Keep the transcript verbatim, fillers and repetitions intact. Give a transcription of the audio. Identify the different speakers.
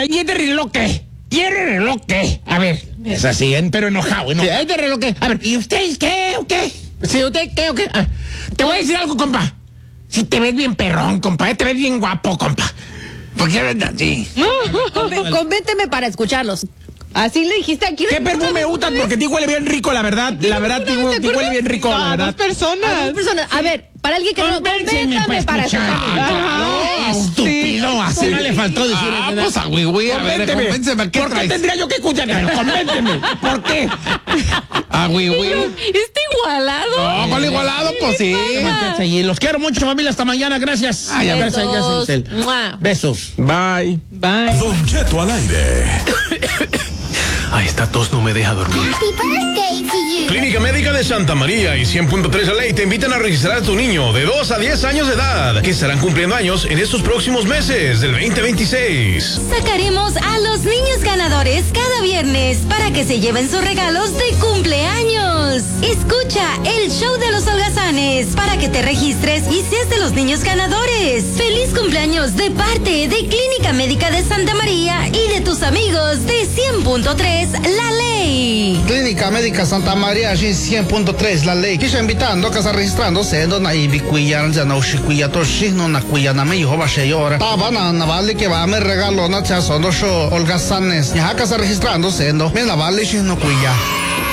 Speaker 1: ¿y este reloj qué? ¿Y el reloj qué? A ver, es así, pero enojado, enojado. ¿Y este reloj qué? A ver, ¿y ustedes qué o qué? ¿Sí, usted qué o qué? A ver, te voy a decir algo, compa. Si te ves bien perrón, compa, te ves bien guapo, compa. ¿Por qué ves así?
Speaker 2: Convé- Convénteme para escucharlos. Así le dijiste aquí.
Speaker 1: ¿Qué perfume usas? Porque ti huele bien rico, la verdad. La verdad, ti huele bien rico, la verdad.
Speaker 3: A dos personas.
Speaker 2: A dos personas. A ver, para alguien que no...
Speaker 1: Convénceme
Speaker 2: Convéntame para
Speaker 1: escuchar.
Speaker 2: escucharlos.
Speaker 1: Ah, estúpido, así no le faltó decir.
Speaker 4: Ah, pues a güey, güey, a ver,
Speaker 1: Convénteme.
Speaker 4: convénceme, ¿qué
Speaker 1: ¿Por qué
Speaker 4: traes?
Speaker 1: tendría yo que escuchar? A ver, convénteme. ¿Por qué?
Speaker 4: Ah, güey, güey.
Speaker 2: Está igualado.
Speaker 4: No, ¿cuál igualado? Pues sí.
Speaker 1: Y los quiero mucho, familia. Hasta mañana. Gracias.
Speaker 4: Ay, a ver,
Speaker 1: Gracias,
Speaker 2: Besos.
Speaker 1: gracias, Giselle.
Speaker 2: Mua.
Speaker 1: Besos.
Speaker 4: Bye.
Speaker 3: Bye.
Speaker 5: Don Cheto al aire.
Speaker 6: Ay, esta tos no me deja dormir. Clínica Médica de Santa María y cien punto tres La Ley te invitan a registrar a tu niño de dos a diez años de edad, que estarán cumpliendo años en estos próximos meses del veinte veintiséis.
Speaker 7: Sacaremos a los niños ganadores cada viernes para que se lleven sus regalos de cumpleaños. Escucha el show de los holgazanes para que te registres y seas de los niños ganadores. Feliz cumpleaños de parte de Clínica Médica de Santa María y de tus amigos de cien punto tres La Ley.
Speaker 8: Clínica Médica Santa Maria și cien punto tres La Ley. Kisha invitando que está registrándose no na ibi cuya ya no shi cuya to shi no na cuya na me hijo va sheyora. Taba na na vale que va a me regalo na cha sono show holgazanes. Ya que está registrándose no me la vale shi no cuya.